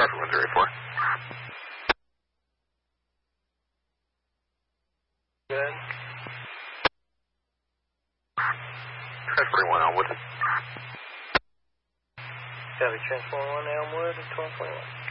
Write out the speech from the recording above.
for 1084. Good. Transferring 1 Elmwood. Copy, transfer 1 Elmwood at 1221.